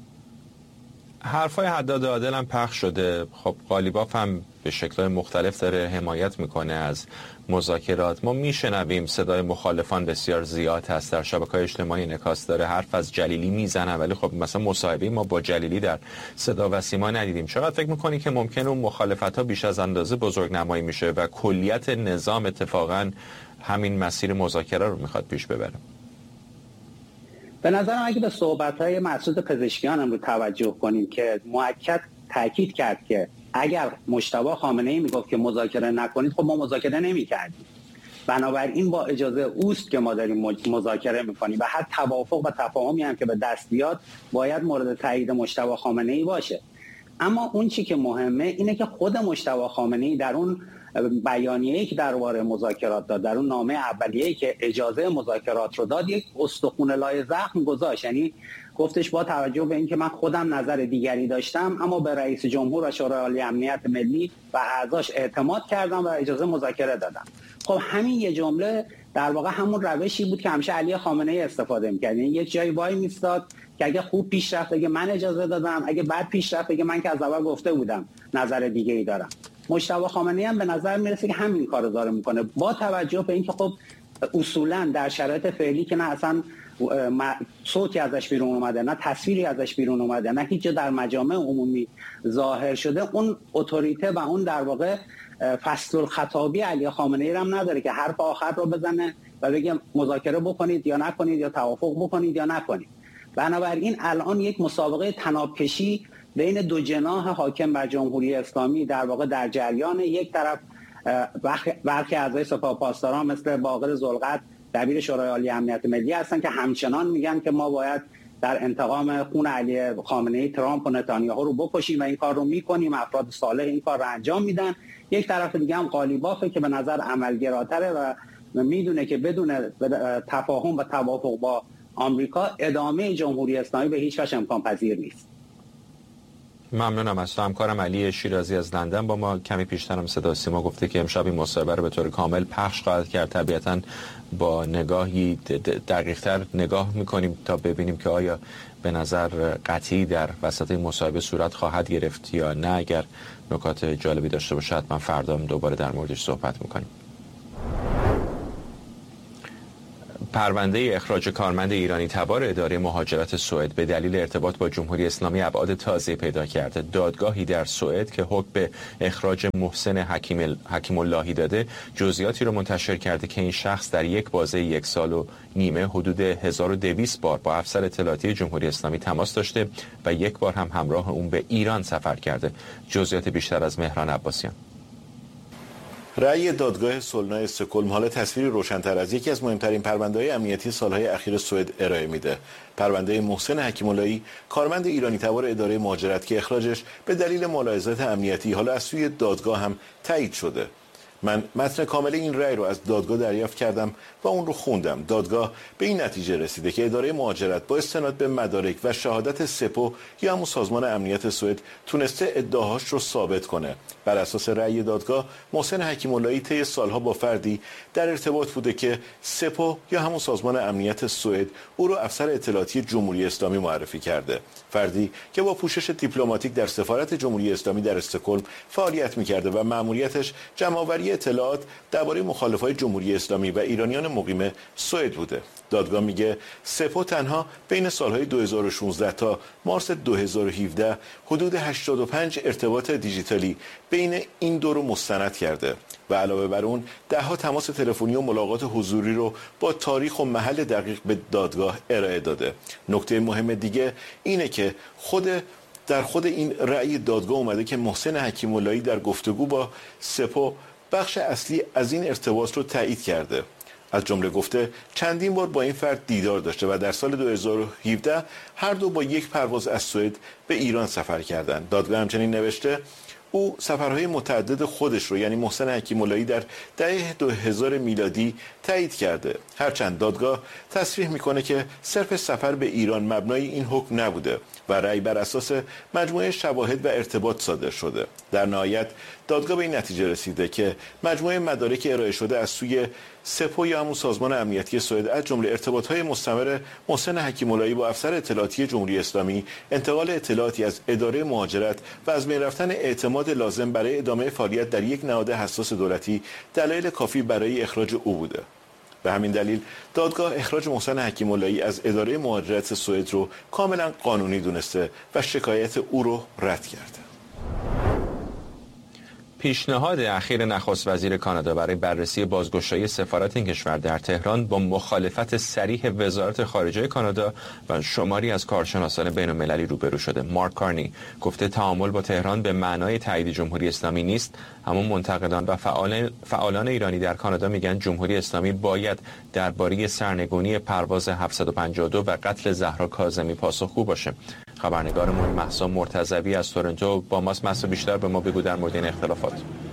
حرفای حداد عادل هم پخش شده. خب قالیباف هم به شکل‌های مختلف داره حمایت میکنه از مذاکرات. ما میشنویم صدای مخالفان بسیار زیاد هست، در شبکه‌های اجتماعی انعکاس داره، حرف از جلیلی میزنن، ولی خب مثلا مصاحبه ما با جلیلی در صدا و سیما ندیدیم. چقدر فکر میکنی که ممکنه اون مخالفت‌ها بیش از اندازه بزرگنمایی میشه و کلیت نظام اتفاقا همین مسیر مذاکره رو میخواد پیش ببره؟ به نظرم اگه به صحبت‌های مسعود پزشکیان هم رو توجه کنیم که مؤکد تاکید کرد که اگر مجتبی خامنه‌ای میگفت که مذاکره نکنید، خب ما مذاکره نمی‌کردیم. بنابراین با اجازه اوست که ما داریم مذاکره می‌کنیم و هر توافق و تفاهمی هم که به دست بیاد باید مورد تایید مجتبی خامنه‌ای باشه. اما اون چی که مهمه اینه که خود مجتبی خامنه‌ای در اون بیانیه‌ای که درباره مذاکرات داد، در اون نامه اولیه‌ای که اجازه مذاکرات رو داد، یک استخوان لای زخم گذاشت. یعنی گفتش با توجه به اینکه من خودم نظر دیگری داشتم اما به رئیس جمهور و شورای عالی امنیت ملی و اعضاش اعتماد کردم و اجازه مذاکره دادم. خب همین یه جمله در واقع همون روشی بود که همیشه علی خامنه‌ای استفاده می‌کرد. یعنی یک جایی وای میستاد که اگه خوب پیش رفت بگه من اجازه دادم، اگه بد پیش رفت بگه من که از اول گفته بودم نظر دیگه‌ای دارم. مجتبی خامنه‌ای هم به نظر میرسه که همین کارو داره میکنه، با توجه به اینکه خب اصولا در شرایط فعلی که نه اصلا صوتی ازش بیرون اومده، نه تصویری ازش بیرون اومده، نه هیچ جا در مجامع عمومی ظاهر شده، اون اتوریته و اون در واقع فصل الخطابی علی خامنه‌ای هم نداره که حرف آخر رو بزنه و بگه مذاکره بکنید یا نکنید یا توافق بکنید یا نکنید. بنابراین الان یک مسابقه طنابکشی بین دو جناح حاکم بر جمهوری اسلامی در واقع در جریان. یک طرف برخی اعضای سپاه پاسداران مثل باقر ذوالقرد دبیر شورای عالی امنیت ملی هستن که همچنان میگن که ما باید در انتقام خون علی خامنه‌ای ترامپ و نتانیاهو رو بکشیم و این کار رو میکنیم، افراد صالح این کار رو انجام میدن. یک طرف دیگه هم قالیبافه که به نظر عملگراتره و میدونه که بدون تفاهم و توافق با آمریکا ادامه جمهوری اسلامی به هیچ وجه امکان پذیر نیست. ممنونم از تو. همکارم علی شیرازی از لندن با ما کمی پیشتر هم صدا سیما گفته که امشب این مصاحبه رو به طور کامل پخش خواهد کرد. طبیعتاً با نگاهی دقیق‌تر نگاه می‌کنیم تا ببینیم که آیا به نظر قطعی در وسط این مصاحبه صورت خواهد گرفت یا نه. اگر نکات جالبی داشته باشه حتما فردا هم دوباره در موردش صحبت می‌کنیم. پرونده اخراج کارمند ایرانی تبار اداره مهاجرت سوئد به دلیل ارتباط با جمهوری اسلامی ابعاد تازه پیدا کرده. دادگاهی در سوئد که حکم به اخراج محسن حکیم حکیم اللهی داده، جزئیاتی رو منتشر کرده که این شخص در یک بازه یک سال و نیمه حدود هزار و دویست بار با افسر اطلاعاتی جمهوری اسلامی تماس داشته و یک بار هم همراه اون به ایران سفر کرده. جزئیات بیشتر از مهران عباسیان. رأی دادگاه سولنا استکهلم حالا تصویری روشن‌تر از یکی از مهمترین پرونده‌های امنیتی سالهای اخیر سوئد ارائه میده. پرونده محسن حکیم اللهی، کارمند ایرانی تبار اداره مهاجرت که اخراجش به دلیل ملاحظات امنیتی حالا از سوی دادگاه هم تایید شده. من متن کامل این رأی رو از دادگاه دریافت کردم و اون رو خوندم. دادگاه به این نتیجه رسیده که اداره مهاجرت با استناد به مدارک و شهادت سپو یا همون سازمان امنیت سوئد تونسته ادعاهاش رو ثابت کنه. بر اساس رأی دادگاه، محسن حکیم اللهی طی سالها با فردی در ارتباط بوده که سپو یا همون سازمان امنیت سوئد او رو افسر اطلاعاتی جمهوری اسلامی معرفی کرده. فردی که با پوشش دیپلماتیک در سفارت جمهوری اسلامی در استکهلم فعالیت می‌کرده و مأموریتش جمع‌آوری اطلاعات درباره مخالفای جمهوری اسلامی و ایرانیان مقیم سوئد بوده. دادگاه میگه سپو تنها بین سالهای دو هزار و شانزده تا مارس دو هزار و هفده حدود هشتاد و پنج ارتباط دیجیتالی بین این دو رو مستند کرده و علاوه بر اون ده ها تماس تلفنی و ملاقات حضوری رو با تاریخ و محل دقیق به دادگاه ارائه داده. نکته مهم دیگه اینه که خود در خود این رأی دادگاه اومده که محسن حکیم اللهی در گفتگو با سپو بخش اصلی از این ارتباط رو تایید کرده. از جمله گفته چندین بار با این فرد دیدار داشته و در سال دو هزار و هفده هر دو با یک پرواز از سوئد به ایران سفر کردند. دادگاه همچنین نوشته او سفرهای متعدد خودش رو یعنی محسن حکیم اللهی در دهه دو هزار میلادی تایید کرده. هرچند دادگاه تصریح میکنه که صرف سفر به ایران مبنای این حکم نبوده و رأی بر اساس مجموعه شواهد و ارتباط صادر شده. در نهایت دادگاه به این نتیجه رسیده که مجموعه مدارک ارائه شده از سوی سپو یا همون سازمان امنیتی سوئد از جمله ارتباط‌های مستمر محسن حکیم اللهی با افسر اطلاعاتی جمهوری اسلامی، انتقال اطلاعاتی از اداره مهاجرت و از بین رفتن اعتماد لازم برای ادامه فعالیت در یک نهاد حساس دولتی دلایل کافی برای اخراج او بوده. به همین دلیل دادگاه اخراج محسن حکیم اللهی از اداره مهاجرت سوئد رو کاملا قانونی دونسته و شکایت او رو رد کرده. پیشنهاد اخیر نخست وزیر کانادا برای بررسی بازگشایی سفارت این کشور در تهران با مخالفت صریح وزارت خارجه کانادا و شماری از کارشناسان بین المللی روبرو شده. مارک کارنی گفته تعامل با تهران به معنای تایید جمهوری اسلامی نیست. همون منتقدان و فعالان, فعالان ایرانی در کانادا میگن جمهوری اسلامی باید درباره سرنگونی پرواز هفتصد و پنجاه و دو و قتل زهرا کاظمی پاسخگو باشه. خبرنگارمون مهسا مرتضوی از تورنتو با ماست. مهسا بیشتر به ما بگو در مورد این اختلافات.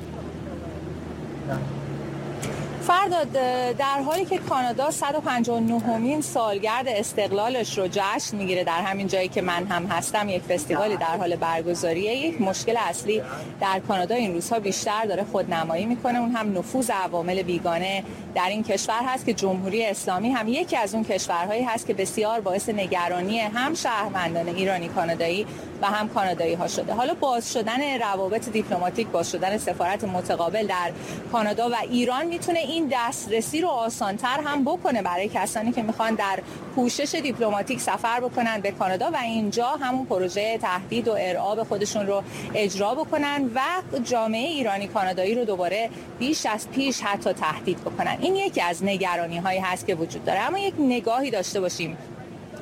فرداد، در حالی که کانادا صد و پنجاه و نهمین سالگرد استقلالش رو جشن میگیره، در همین جایی که من هم هستم یک فستیوالی در حال برگزاریه، یک مشکل اصلی در کانادا این روزها بیشتر داره خودنمایی میکنه. اون هم نفوذ عوامل بیگانه در این کشور هست که جمهوری اسلامی هم یکی از اون کشورهایی هست که بسیار باعث نگرانی هم شهروندان ایرانی کانادایی و هم کانادایی ها شده. حالا باز شدن روابط دیپلماتیک، باز شدن سفارت متقابل در کانادا و ایران میتونه این دسترسی رو آسانتر هم بکنه برای کسانی که میخوان در پوشش دیپلماتیک سفر بکنن به کانادا و اینجا همون پروژه تهدید و ارعاب خودشون رو اجرا بکنن و جامعه ایرانی کانادایی رو دوباره بیش از پیش حتی تهدید بکنن. این یکی از نگرانی هایی هست که وجود داره. اما یک نگاهی داشته باشیم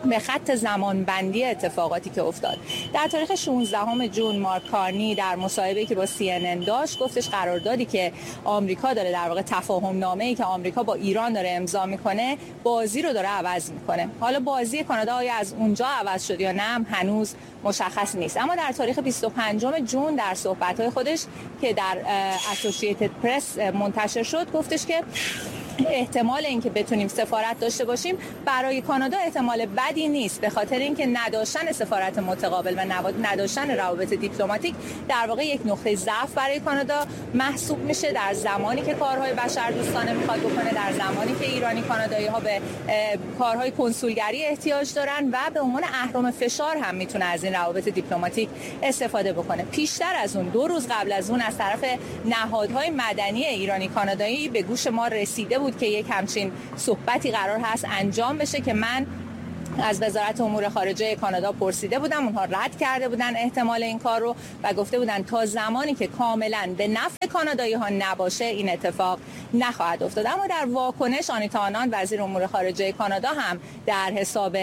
به خط زمانبندی اتفاقاتی که افتاد. در تاریخ شانزدهم ژوئن مارک کارنی در مصاحبه‌ای که با سی ان ان داشت گفتش قراردادی که آمریکا داره، در واقع تفاهم نامه‌ای که آمریکا با ایران داره امضا میکنه، بازی رو داره عوض میکنه. حالا بازی کانادا آیا از اونجا عوض شد یا نه هنوز مشخص نیست. اما در تاریخ بیست و پنجم ژوئن در صحبت‌های خودش که در اسوسییتد پرس منتشر شد گفتش که احتمال اینکه بتونیم سفارت داشته باشیم برای کانادا احتمال بدی نیست، به خاطر اینکه نداشتن سفارت متقابل و نداشتن روابط دیپلماتیک در واقع یک نقطه ضعف برای کانادا محسوب میشه در زمانی که کارهای بشردوستانه میخواد بکنه، در زمانی که ایرانی کانادایی ها به کارهای کنسولگری احتیاج دارن و به عنوان اهرم فشار هم میتونه از این روابط دیپلماتیک استفاده بکنه. پیشتر از اون دو روز قبل از اون از طرف نهادهای مدنی ایرانی کانادایی به گوش ما رسیده بود که یک همچین صحبتی قرار هست انجام بشه که من از وزارت امور خارجه کانادا پرسیده بودم، اونها رد کرده بودن احتمال این کار رو و گفته بودن تا زمانی که کاملا به نفع کانادایی ها نباشه این اتفاق نخواهد افتاد. اما در واکنش آنیتا آناند وزیر امور خارجه کانادا هم در حساب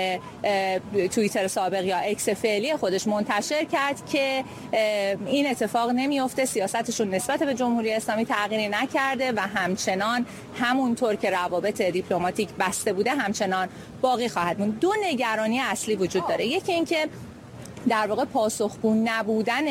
توییتر سابق یا اکس فعلی خودش منتشر کرد که این اتفاق نمیفته، سیاستشون نسبت به جمهوری اسلامی تغییری نکرده و همچنان همونطور که روابط دیپلماتیک بسته بوده همچنان باقی خواهد موند. دو نگرانی اصلی وجود داره. یکی اینکه در واقع پاسخگو نبودن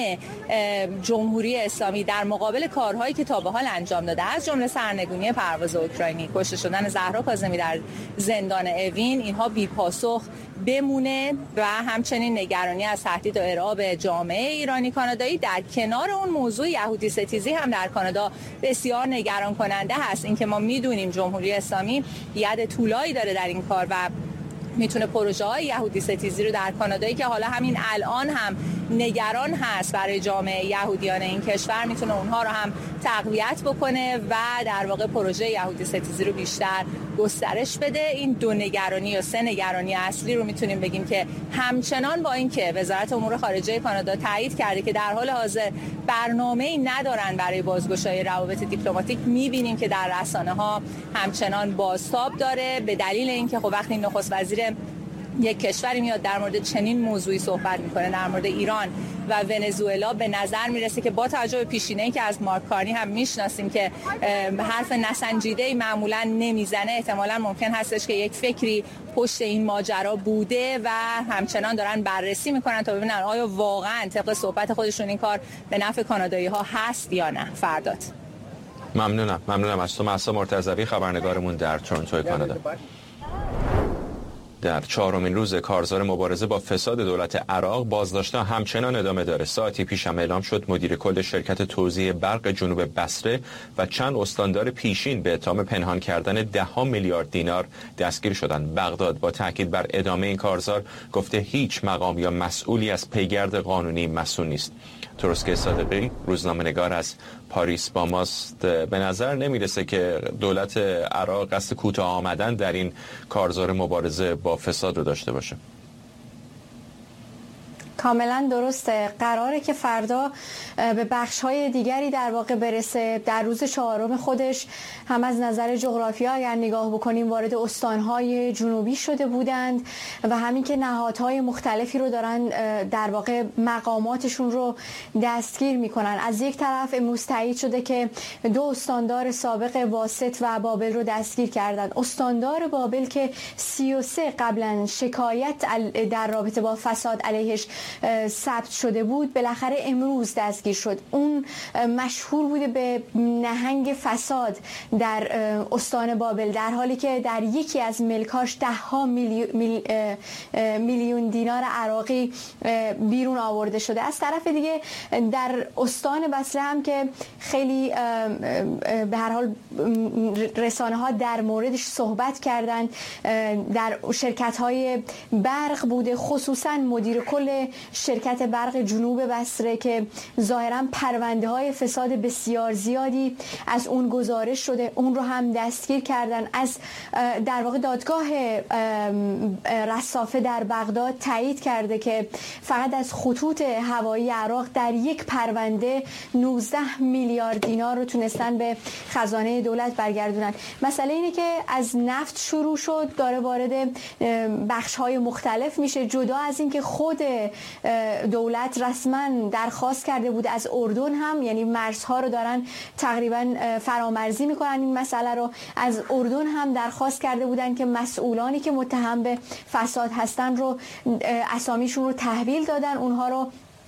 جمهوری اسلامی در مقابل کارهایی که تا به حال انجام داده، از جمله سرنگونی پرواز اوکراینی، کشته شدن زهرا کاظمی در زندان اوین، اینها بی پاسخ بمونه و همچنین نگرانی از تهدید و ارعاب جامعه ایرانی کانادایی. در کنار اون موضوع یهودی ستیزی هم در کانادا بسیار نگران کننده هست. اینکه ما میدونیم جمهوری اسلامی ید طولایی داره در این کار و میتونه پروژه های یهودی ستیزی رو در کانادایی که حالا همین الان هم نگران هست برای جامعه یهودیان این کشور، میتونه اونها رو هم تقویت بکنه و در واقع پروژه یهودی ستیزی رو بیشتر گسترش بده. این دو نگرانی یا سه نگرانی اصلی رو میتونیم بگیم که همچنان با اینکه وزارت امور خارجه کانادا تایید کرده که در حال حاضر برنامه‌ای ندارن برای بازگشایی روابط دیپلماتیک، میبینیم که در رسانه ها همچنان بازتاب داره، به دلیل اینکه خب وقتی نخست وزیر یک کشوری میاد در مورد چنین موضوعی صحبت میکنه، در مورد ایران و ونزوئلا، به نظر میرسه که با توجه به پیشینه‌ای که از مارک کارنی هم میشناسیم که حرف نسنجیده‌ای معمولا نمیزنه، احتمالاً ممکن هستش که یک فکری پشت این ماجرا بوده و همچنان دارن بررسی میکنن تا ببینن آیا واقعاً طبق صحبت خودشون این کار به نفع کانادایی ها هست یا نه. فرداد. ممنونم ممنونم از تو مهسا مرتضوی، خبرنگارمون در تورنتو کانادا. در چهارمین روز کارزار مبارزه با فساد دولت عراق، بازداشت‌ها همچنان ادامه داره. ساعتی پیش هم اعلام شد مدیر کل شرکت توزیع برق جنوب بصره و چند استاندار پیشین به اتهام پنهان کردن ده ها میلیارد دینار دستگیر شدند. بغداد با تاکید بر ادامه این کارزار گفته هیچ مقام یا مسئولی از پیگرد قانونی مسئول نیست. تروسکه صادقی، روزنامه‌نگار از پاریس با ماست. به نظر نمیرسه که دولت عراق قصد کوتاه آمدن در این کارزار مبارزه با فساد رو داشته باشه. کاملا درسته. قراره که فردا به بخش‌های دیگری در واقع برسه. در روز چهارم خودش هم از نظر جغرافیا اگر نگاه بکنیم وارد استان‌های جنوبی شده بودند و همین که نهادهای مختلفی رو دارن در واقع مقاماتشون رو دستگیر میکنن. از یک طرف امروز تایید شده که دو استاندار سابق واسط و بابل رو دستگیر کردن. استاندار بابل که سی و سه قبلا شکایت در رابطه با فساد علیهش ثبت شده بود، بالاخره امروز دستگیر شد. اون مشهور بوده به نهنگ فساد در استان بابل، در حالی که در یکی از ملکاش ده ها میلیون, میلیون دینار عراقی بیرون آورده شده. از طرف دیگه در استان بصره هم که خیلی به هر حال رسانه ها در موردش صحبت کردن، در شرکت های برق بوده، خصوصا مدیر کل شرکت برق جنوب بصره که ظاهرا پرونده های فساد بسیار زیادی از اون گزارش شده، اون رو هم دستگیر کردن. از در واقع دادگاه رصافه در بغداد تایید کرده که فقط از خطوط هوایی عراق در یک پرونده نوزده میلیارد دینار رو تونستن به خزانه دولت برگردونن. مسئله اینه که از نفت شروع شد، داره وارد بخش‌های مختلف میشه. جدا از اینکه خود دولت رسما درخواست کرده بود از اردن هم، یعنی مرزها رو دارن تقریبا فرامرزی میکنن، این مسئله رو از اردن هم درخواست کرده بودن که مسئولانی که متهم به فساد هستن رو اسامیشون رو تحویل دادن، اونها رو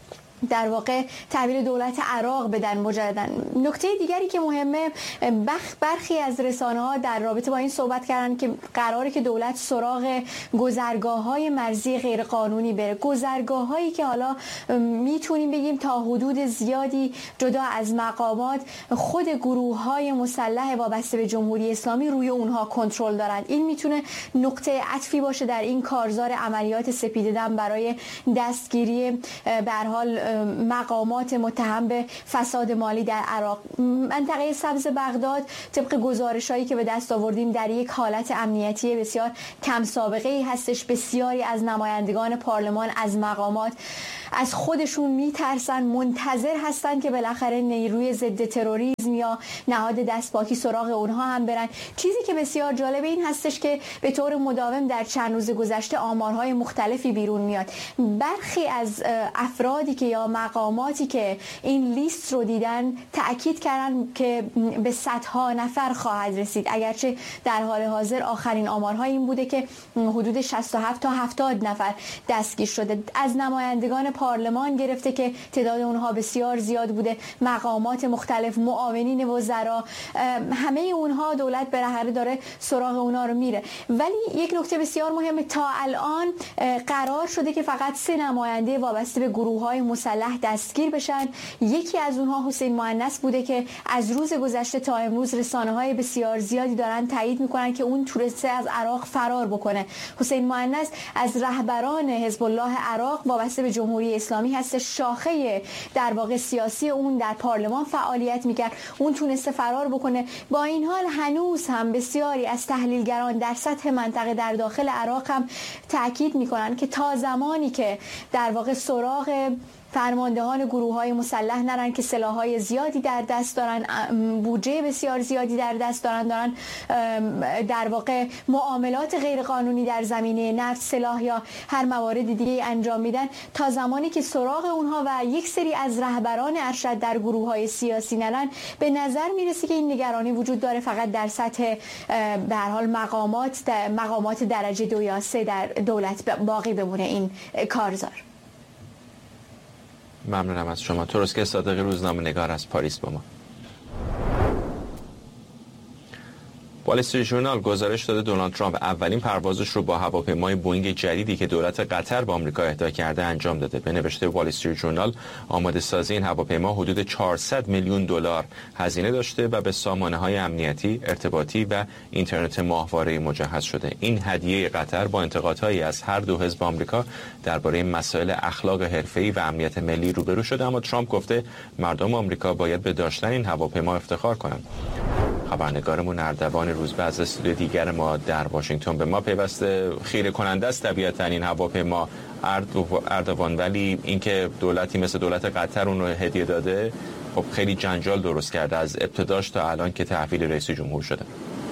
در واقع تحویل دولت عراق بدن مجددا. نکته دیگری که مهمه، بخ برخی از رسانه‌ها در رابطه با این صحبت کردن که قراره که دولت سراغ گذرگاه‌های مرزی غیرقانونی بره، گذرگاه‌هایی که حالا میتونیم بگیم تا حدود زیادی جدا از مقامات خود گروه‌های مسلح وابسته به جمهوری اسلامی روی اونها کنترل دارند. این میتونه نقطه عطفی باشه در این کارزار عملیات سپیددم برای دستگیری به هر حال مقامات متهم به فساد مالی در عراق. منطقه سبز بغداد طبق گزارش‌هایی که به دست آوردیم در یک حالت امنیتی بسیار کم سابقه ای هستش. بسیاری از نمایندگان پارلمان از مقامات از خودشون میترسن، منتظر هستن که بالاخره نیروی ضد تروریسم یا نهاد دستپاکی سراغ اونها هم برن. چیزی که بسیار جالب این هستش که به طور مداوم در چند روز گذشته آمارهای مختلفی بیرون میاد. برخی از افرادی که یا مقاماتی که این لیست رو دیدن تأکید کردن که به صدها نفر خواهد رسید، اگرچه در حال حاضر آخرین آمارها این بوده که حدود شصت و هفت تا هفتاد نفر دستگیر شده. از نمایندگان پارلمان گرفته که تعداد اونها بسیار زیاد بوده، مقامات مختلف، معاونین وزرا، همه اونها دولت بالاخره داره سراغ اونها رو میره. ولی یک نکته بسیار مهمه، تا الان قرار شده که فقط سه نماینده وابسته به گروه‌های مسلح دستگیر بشن. یکی از اونها حسین مؤنث بوده که از روز گذشته تا امروز رسانه‌های بسیار زیادی دارن تایید میکنن که اون تونسته از عراق فرار بکنه. حسین مؤنث از رهبران حزب الله عراق وابسته به جمهوری اسلامی هست، شاخه در واقع سیاسی اون در پارلمان فعالیت میکرد، اون تونسته فرار بکنه. با این حال هنوز هم بسیاری از تحلیلگران در سطح منطقه در داخل عراق هم تاکید میکنن که تا زمانی که در واقع سراغ فرماندهان گروه‌های مسلح نرن که سلاح‌های زیادی در دست دارن، بودجه بسیار زیادی در دست دارن، دارن در واقع معاملات غیرقانونی در زمینه نفت، سلاح یا هر موارد دیگه انجام میدن، تا زمانی که سراغ اونها و یک سری از رهبران ارشد در گروه‌های سیاسی نرن، به نظر میرسه که این نگرانی وجود داره فقط در سطح به هر حال مقامات مقامات درجه دو یا سه در دولت باقی بمونه این کارزار. ممنونم از شما. تروسکه صادقی، روزنامه‌نگار از پاریس با ما. وال استریت ژورنال گزارش داده دونالد ترامپ اولین پروازش رو با هواپیمای بوئینگ جدیدی که دولت قطر به آمریکا اهدا کرده انجام داده. به نوشته وال استریت ژورنال، آماده سازی این هواپیما حدود چهارصد میلیون دلار هزینه داشته و به سامانه‌های امنیتی، ارتباطی و اینترنت ماهواره مجهز شده. این هدیه قطر با انتقادهایی از هر دو حزب آمریکا درباره مسائل اخلاق حرفه‌ای و امنیت ملی روبرو شده، اما ترامپ گفته مردم آمریکا باید به داشتن این هواپیما افتخار کنند. خبرنگارمون اردوان روزبه از استودیو دیگر ما در واشنگتن به ما پیوسته. خیره کننده است طبیعتاً این هواپیما اردوان، ولی اینکه دولتی مثل دولت قطر اون رو هدیه داده خب خیلی جنجال درست کرده از ابتداش تا الان که تحویل رئیس جمهور شده.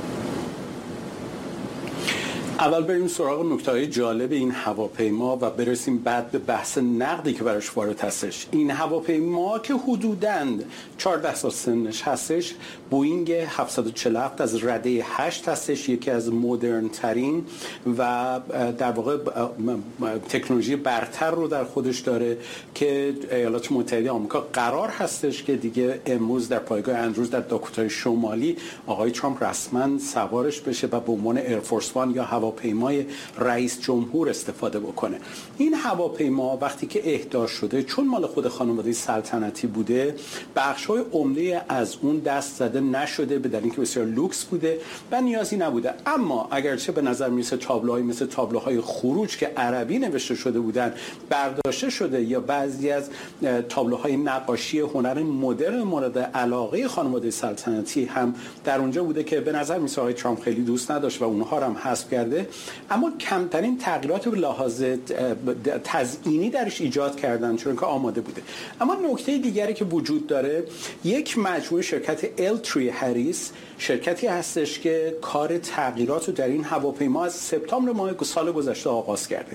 اول بریم سراغ نکته‌های جالب این هواپیما و برسیم بعد به بحث نقدی که براش وارد هستش. این هواپیما که حدوداً چهارده سال سنش هستش، بوئینگ هفتصد و چهل و هفت از رده هشت هستش، یکی از مدرن ترین و در واقع تکنولوژی برتر رو در خودش داره که ایالات متحده آمریکا قرار هستش که دیگه امروز در پایگاه اندروز در داکوتای شمالی آقای ترامپ رسما سوارش بشه و به عنوان ایرفورس وان یا هوا هواپیمای رئیس جمهور استفاده بکنه. این هواپیما وقتی که اهدا شده، چون مال خود خانواده سلطنتی بوده، بخش‌های عمده از اون دست زده نشده به دلیل اینکه بسیار لوکس بوده و نیازی نبوده. اما اگرچه به نظر میرسه تابلوهایی مثل تابلوهای خروج که عربی نوشته شده بودن برداشته شده، یا بعضی از تابلوهای نقاشی هنر مدرن مورد علاقه خانواده سلطنتی هم در اونجا بوده که به نظر میرسه آقای ترامپ خیلی دوست نداشت و اونها رو هم حذف کرده، اما کمترین تغییرات به لحاظ تزیینی درش ایجاد کردن چون که آماده بوده. اما نکته دیگری که وجود داره، یک مجموعه شرکت ال تری هریس شرکتی هستش که کار تغییرات رو در این هواپیما از سپتامبر ماه سال گذشته آغاز کرده.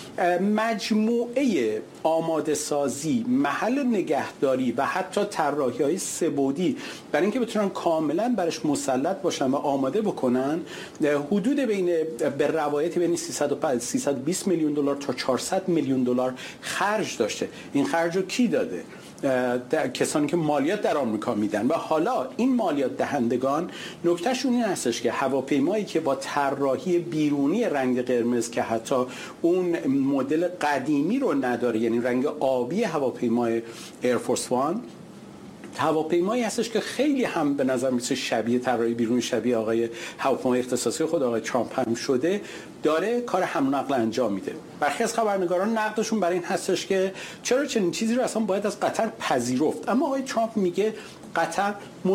مجموعه آماده سازی، محل نگهداری و حتی طراحی‌های سه‌بعدی برای اینکه بتونن کاملا برش مسلط باشن و آماده بکنن، حدود بین به روایت بین سیصد و بیست میلیون دلار تا چهارصد میلیون دلار خرج داشته. این خرج رو کی داده؟ کسانی که مالیات در آمریکا میدن. و حالا این مالیات دهندگان نکتهشون این هستش که هواپیمایی که با طراحی بیرونی رنگ قرمز که حتی اون مدل قدیمی رو نداره، یعنی رنگ آبی هواپیمای ایرفورس وان، هواپیمایی هستش که خیلی هم به نظر میسه شبیه طراحی بیرونی شبیه آقای هواپیمای اختصاصی خود آقای ترامپ هم شده، داره کار حمل نقل انجام میده. برخی از خبرنگاران نقدشون برای این هستش که چرا چنین چیزی رو اصلا باید از قطر پذیرفت. اما آقای ترامپ میگه قطر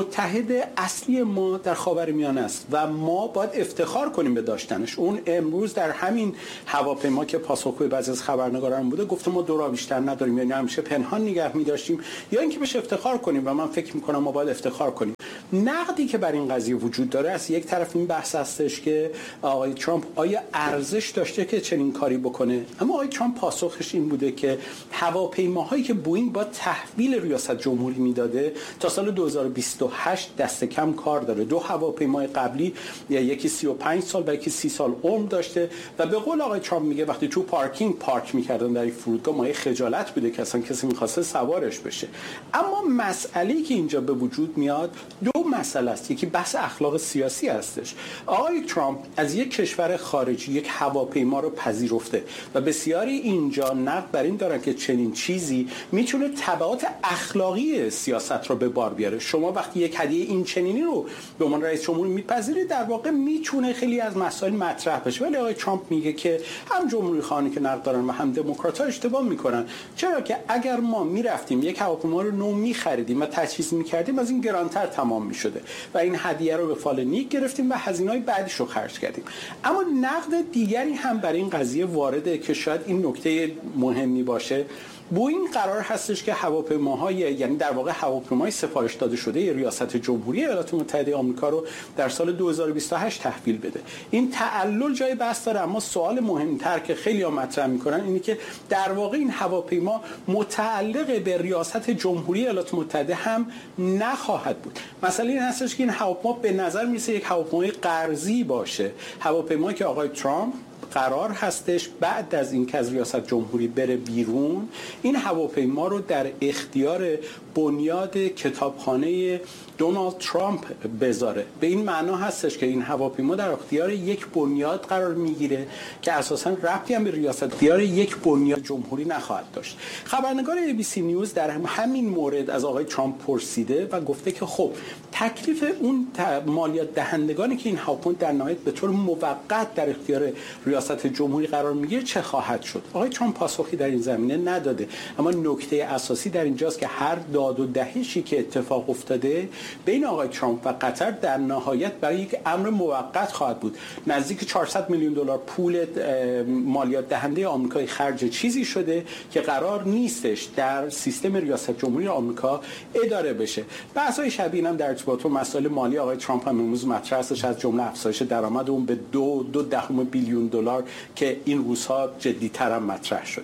متحد اصلی ما در خاورمیانه است و ما باید افتخار کنیم به داشتنش. اون امروز در همین هواپیما که پاسخگوی بعضی از خبرنگاران بوده گفته ما دو را بیشتر نداریم، یعنی همیشه پنهان نگه می‌داشتیم یا اینکه بهش افتخار کنیم و من فکر می‌کنم ما باید افتخار کنیم. نقدی که بر این قضیه وجود داره از یک طرف این بحث هستش که آقای ترامپ آیا ارزش داشته که چنین کاری بکنه، اما آقای ترامپ پاسخش این بوده که هواپیماهایی که بوئینگ با تحویل ریاست جمهوری میداده تا سال دو هزار و بیست و هشت دست کم کار داره. دو هواپیمای قبلی یکی سی و پنج سال و یکی سی سال عمر داشته و به قول آقای ترامپ میگه وقتی تو پارکینگ پارک میکردن در این فرودگاه مایه خجالت بوده که اصلا کسی میخواسته سوارش بشه. اما مسئله‌ای که اینجا به وجود میاد دو مسئله است. یکی بحث اخلاق سیاسی هستش. آقای ترامپ از یک کشور خارجی یک هواپیما رو پذیرفته و بسیاری اینجا نقد بر این دارن که چنین چیزی میتونه تبعات اخلاقی سیاست رو به بار بیاره. شما وقتی یک هدیه این چنینی رو به عنوان رئیس جمهور میپذیرید در واقع میتونه خیلی از مسائل مطرح بشه. ولی آقای ترامپ میگه که هم جمهوری خواهانی که نقد دارن و هم دموکرات‌ها اشتباه میکنن، چرا که اگر ما میرفتیم یک هواپیما رو نو میخریدیم و تجهیز میکردیم از این گرانتر تمام میشده و این هدیه رو به فال نیک گرفتیم و هزینه‌های بعدش رو خرج کردیم. اما نقد دیگری هم برای این قضیه وارده که شاید این نکته مهمی باشه. بوئینگ قرار هستش که هواپیماهای، یعنی در واقع هواپیمای سفارش داده شده ریاست جمهوری ایالات متحده آمریکا رو در سال دو هزار و بیست و هشت تحویل بده. این تعلل جای بحث داره، اما سوال مهمتر که خیلی ها مطرح میکنن اینه که در واقع این هواپیما متعلق به ریاست جمهوری ایالات متحده هم نخواهد بود. مثلا این هستش که این هواپیما به نظر میرسه یک هواپیمای قرضی باشه، هواپیمایی که آقای ترامپ قرار هستش بعد از اینکه از ریاست جمهوری بره بیرون این هواپیما رو در اختیار بنیاد کتابخانه دونالد ترامپ بذاره. به این معنا هستش که این هواپیما در اختیار یک بنیاد قرار میگیره که اساساً ربطی هم به ریاست اختیار یک بنیاد جمهوری نخواهد داشت. خبرنگار ای بی سی نیوز در همین مورد از آقای ترامپ پرسیده و گفته که خب تکلیف اون مالیات دهندگانی که این هواپیما در نهایت به طور موقت در اختیار ریاست جمهوری قرار میگیره چه خواهد شد؟ آقای ترامپ پاسخی در این زمینه نداده. اما نکته اساسی در اینجاست که هر داد و دهشی که اتفاق افتاده بین آقای ترامپ و قطر در نهایت برای یک امر موقت خواهد بود. نزدیک چهارصد میلیون دلار پول مالیات دهنده آمریکایی خرج چیزی شده که قرار نیستش در سیستم ریاست جمهوری آمریکا اداره بشه. بحث‌های شبیه هم در ارتباط با مسائل مالی آقای ترامپ هم امروز مطرح است، از جمله افزایش درآمد اون به دو دو دهم بیلیون دلار که این روزها جدی‌تر هم مطرح شده.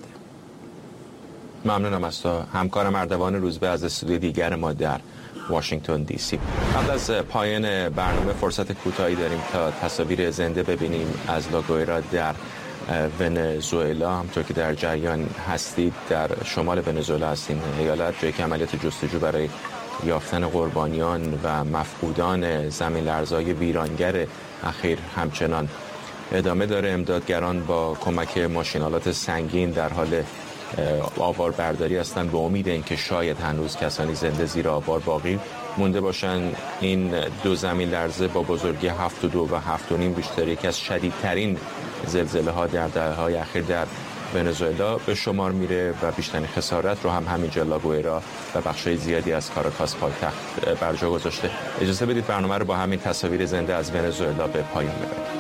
ممنونم از تو همکارم اردوان روزبه از استودیو دیگر ما در واشنگتن دی سی. قبل از پایان برنامه فرصت کوتاهی داریم تا تصاویر زنده ببینیم از لاگویرا در ونزوئلا. همطور که در جریان هستید در شمال ونزوئلا هستیم، ایالت جایی که عملیات جستجو برای یافتن قربانیان و مفقودان زمین لرزه‌های ویرانگر اخیر همچنان ادامه داره. امدادگران با کمک ماشین‌آلات سنگین در حال آوار برداری هستند به امید اینکه شاید هنوز کسانی زنده زیر آوار باقی مونده باشن. این دو زمین لرزه با بزرگی هفت و دو و هفت و نیم بیشتر یکی از شدیدترین زلزله ها در دهه‌های اخیر در ونزوئلا به شمار میره و بیشترین خسارت رو هم همینجا لاگوئرا و بخشای زیادی از کاراکاس پایتخت بر جا گذاشته. اجازه بدید برنامه رو با همین تصاویر زنده از ونزوئلا به پایان ببریم.